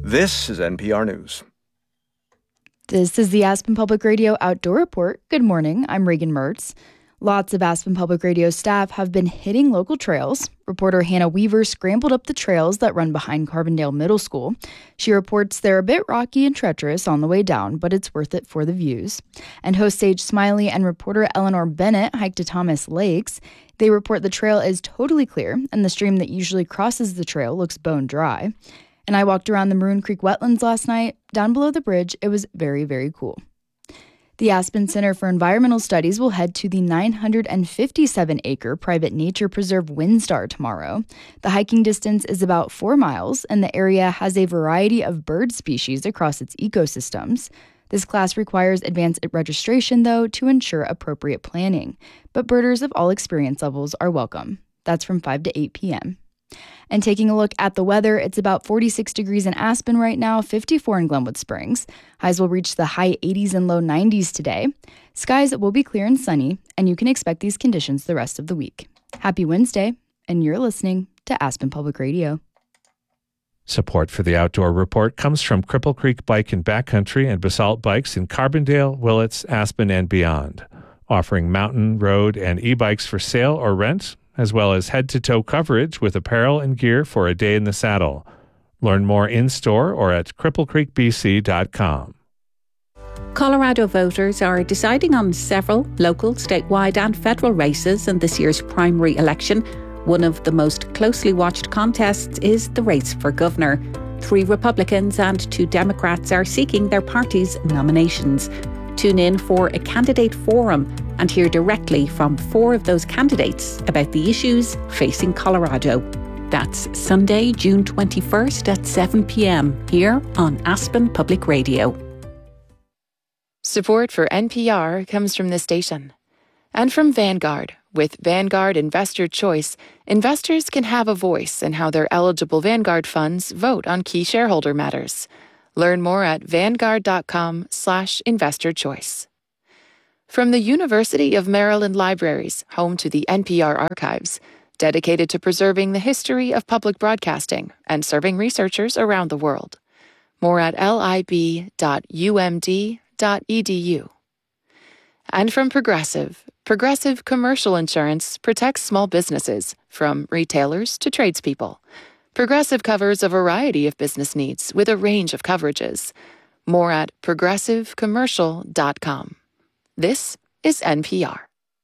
This is NPR News. This is the Aspen Public Radio Outdoor Report. Good morning. I'm Reagan Mertz. Lots of Aspen Public Radio staff have been hitting local trails. Reporter Hannah Weaver scrambled up the trails that run behind Carbondale Middle School. She reports they're a bit rocky and treacherous on the way down, but it's worth it for the views. And host Sage Smiley and reporter Eleanor Bennett hiked to Thomas Lakes. They report the trail is totally clear, and the stream that usually crosses the trail looks bone dry. And I walked around the Maroon Creek wetlands last night. Down below the bridge, it was very, very cool. The Aspen Center for Environmental Studies will head to the 957-acre private nature preserve Windstar tomorrow. The hiking distance is about 4 miles, and the area has a variety of bird species across its ecosystems. This class requires advanced registration, though, to ensure appropriate planning. But birders of all experience levels are welcome. That's from 5 to 8 p.m. And taking a look at the weather, it's about 46 degrees in Aspen right now, 54 in Glenwood Springs. Highs will reach the high 80s and low 90s today. Skies will be clear and sunny, and you can expect these conditions the rest of the week. Happy Wednesday, and you're listening to Aspen Public Radio. Support for the Outdoor Report comes from Cripple Creek Bike and Backcountry and Basalt Bikes in Carbondale, Willits, Aspen, and beyond. Offering mountain, road, and e-bikes for sale or rent, as well as head-to-toe coverage with apparel and gear for a day in the saddle. Learn more in-store or at cripplecreekbc.com. Colorado voters are deciding on several local, statewide and federal races in this year's primary election. One of the most closely watched contests is the race for governor. 3 Republicans and 2 Democrats are seeking their party's nominations. Tune in for a candidate forum and hear directly from 4 of those candidates about the issues facing Colorado. That's Sunday, June 21st at 7 p.m. here on Aspen Public Radio. Support for NPR comes from this station and from Vanguard. With Vanguard Investor Choice, investors can have a voice in how their eligible Vanguard funds vote on key shareholder matters. Learn more at vanguard.com/investorchoice. From the University of Maryland Libraries, home to the NPR archives, dedicated to preserving the history of public broadcasting and serving researchers around the world. More at lib.umd.edu. And from Progressive Commercial Insurance protects small businesses, from retailers to tradespeople. Progressive covers a variety of business needs with a range of coverages. More at progressivecommercial.com. This is NPR.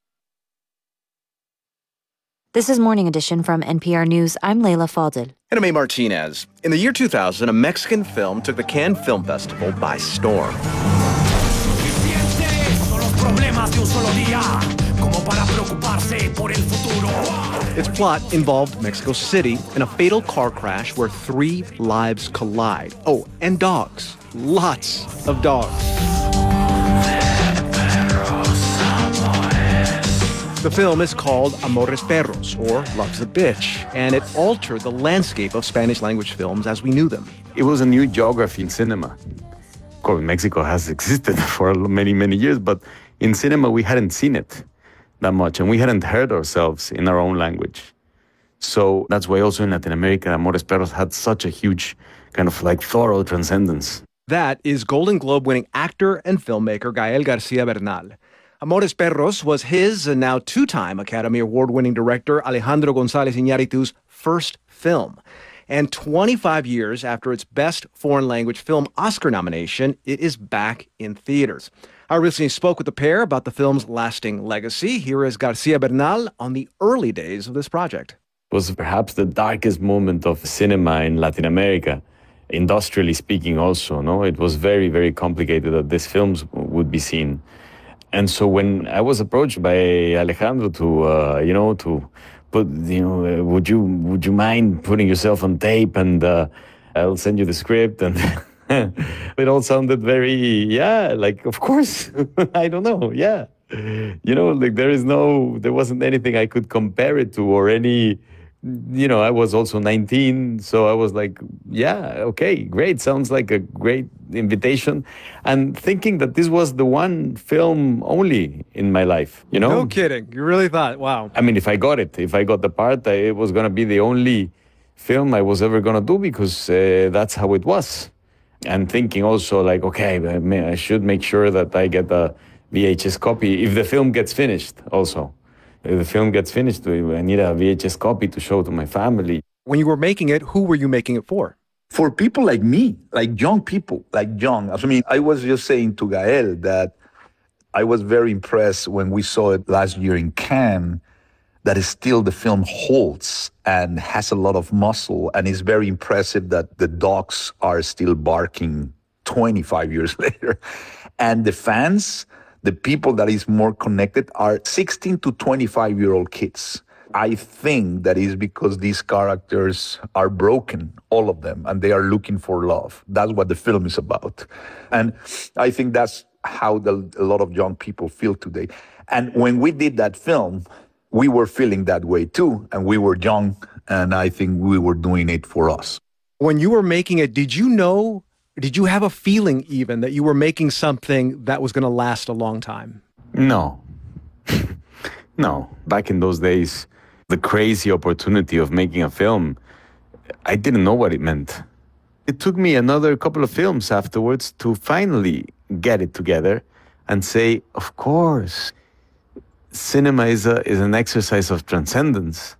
This is Morning Edition from NPR News. I'm Layla Faldel. And I'm A. Martinez. In the year 2000, a Mexican film took the Cannes Film Festival by storm. Its plot involved Mexico City in a fatal car crash where 3 lives collide. Oh, and dogs. Lots of dogs. The film is called Amores Perros, or Love's a Bitch, and it altered the landscape of Spanish-language films as we knew them. It was a new geography in cinema. Of course, Mexico has existed for many, many years, but in cinema we hadn't seen it that much, and we hadn't heard ourselves in our own language. So that's why also in Latin America, Amores Perros had such a huge kind of like thorough transcendence. That is Golden Globe-winning actor and filmmaker Gael García Bernal. Amores Perros was his and now 2-time Academy Award-winning director Alejandro González Iñárritu's first film. And 25 years after its Best Foreign Language Film Oscar nomination, it is back in theaters. I recently spoke with the pair about the film's lasting legacy. Here is García Bernal on the early days of this project. It was perhaps the darkest moment of cinema in Latin America, industrially speaking also. No, it was very, very complicated that these films would be seen. And so when I was approached by Alejandro to put, would you mind putting yourself on tape and I'll send you the script, and it all sounded very, like, of course, I don't know, like there wasn't anything I could compare it to or any, I was also 19, so I was like, okay, great, sounds like a great invitation. And thinking that this was the one film only in my life, No kidding. You really thought, wow. I mean, if I got the part, it was going to be the only film I was ever going to do because that's how it was. and thinking also like, okay, I should make sure that I get a VHS copy if the film gets finished also. If the film gets finished, I need a VHS copy to show to my family. When you were making it, who were you making it for? For people like me, like young people, like young. I mean, I was just saying to Gael that I was very impressed when we saw it last year in Cannes, that is still the film holds and has a lot of muscle, and it's very impressive that the dogs are still barking 25 years later. And the fans, the people that is more connected are 16 to 25-year-old kids. I think that is because these characters are broken, all of them, and they are looking for love. That's what the film is about. And I think that's how a lot of young people feel today. And when we did that film, we were feeling that way too, and we were young, and I think we were doing it for us. When you were making it, did you have a feeling even that you were making something that was going to last a long time? No. No. Back in those days, the crazy opportunity of making a film, I didn't know what it meant. It took me another couple of films afterwards to finally get it together and say, of course, cinema is an exercise of transcendence.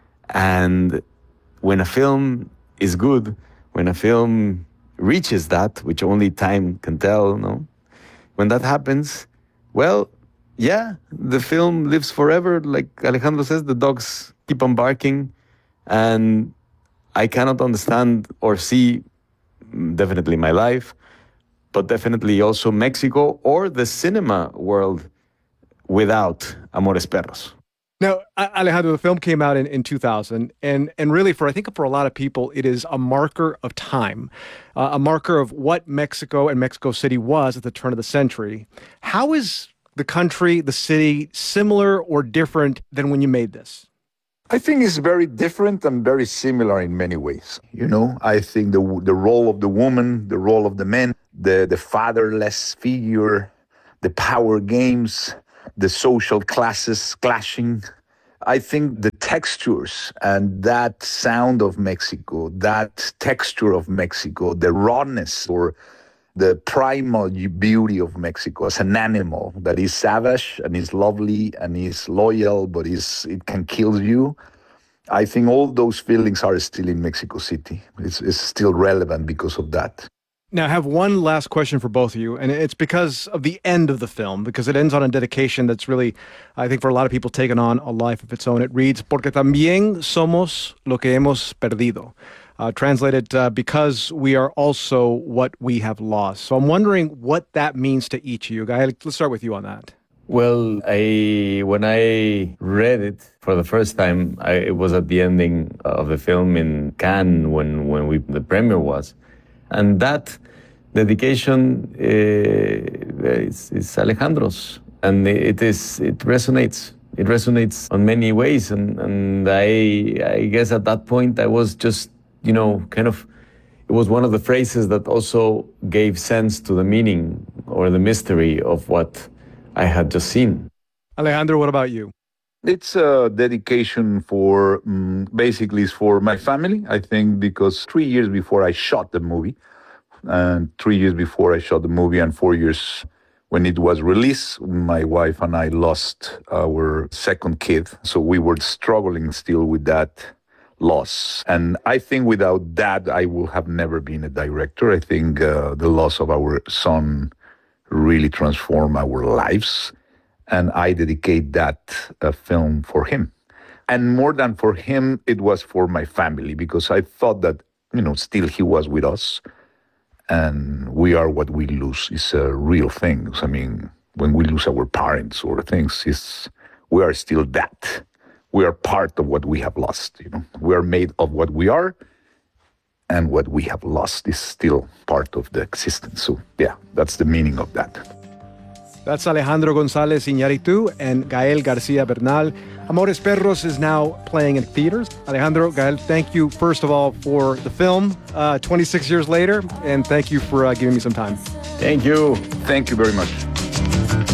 And when a film is good, when a film reaches that, which only time can tell, no? When that happens, well, yeah, the film lives forever. Like Alejandro says, the dogs keep on barking. And I cannot understand or see definitely my life, but definitely also Mexico or the cinema world without Amores Perros. Now, Alejandro, the film came out in 2000, and really I think for a lot of people, it is a marker of time, a marker of what Mexico and Mexico City was at the turn of the century. How is the country, the city, similar or different than when you made this? I think it's very different and very similar in many ways. You know, I think the role of the woman, the role of the man, the fatherless figure, the power games, the social classes clashing. I think the textures and that sound of Mexico, that texture of Mexico, the rawness or the primal beauty of Mexico as an animal that is savage and is lovely and is loyal, but it can kill you. I think all those feelings are still in Mexico City. It's still relevant because of that. Now, I have one last question for both of you, and it's because of the end of the film, because it ends on a dedication that's really, I think, for a lot of people, taken on a life of its own. It reads, Porque también somos lo que hemos perdido. Translated, because we are also what we have lost. So I'm wondering what that means to each of you. Guys, let's start with you on that. Well, when I read it for the first time, it was at the ending of the film in Cannes when the premiere was. And that dedication is Alejandro's, and it resonates. It resonates on many ways, and I guess at that point I was just, it was one of the phrases that also gave sense to the meaning or the mystery of what I had just seen. Alejandro, what about you? It's a dedication for, basically it's for my family, I think, because 3 years before I shot the movie, and 3 years before I shot the movie and 4 years when it was released, my wife and I lost our second kid. So we were struggling still with that loss. And I think without that, I would have never been a director. I think the loss of our son really transformed our lives. And I dedicate that film for him. And more than for him, it was for my family, because I thought that, still he was with us. And we are what we lose is a real thing. I mean, when we lose our parents or things, we are still that. We are part of what we have lost, We are made of what we are, and what we have lost is still part of the existence. So, yeah, that's the meaning of that. That's Alejandro González Iñárritu and Gael García Bernal. Amores Perros is now playing in theaters. Alejandro, Gael, thank you, first of all, for the film 26 years later, and thank you for giving me some time. Thank you. Thank you very much.